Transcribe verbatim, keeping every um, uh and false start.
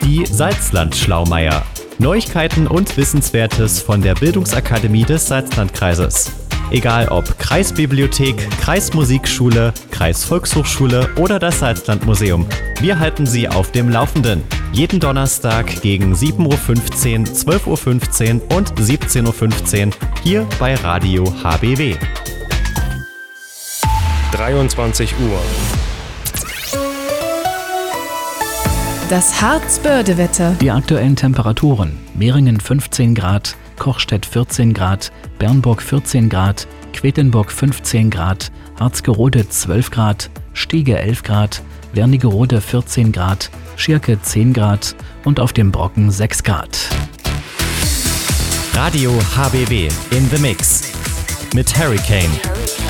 Die Salzland-Schlaumeier. Neuigkeiten und Wissenswertes von der Bildungsakademie des Salzlandkreises. Egal ob Kreisbibliothek, Kreismusikschule, Kreisvolkshochschule oder das Salzlandmuseum. Wir halten Sie auf dem Laufenden. Jeden Donnerstag gegen sieben Uhr fünfzehn, zwölf Uhr fünfzehn und siebzehn Uhr fünfzehn hier bei Radio H B W. dreiundzwanzig Uhr. Das Harzbörde-Wetter. Die aktuellen Temperaturen: Meringen fünfzehn Grad, Kochstedt vierzehn Grad, Bernburg vierzehn Grad, Quedlinburg fünfzehn Grad, Harzgerode zwölf Grad, Stiege elf Grad, Wernigerode vierzehn Grad, Schirke zehn Grad und auf dem Brocken sechs Grad. Radio H B W in the Mix mit Hurricane.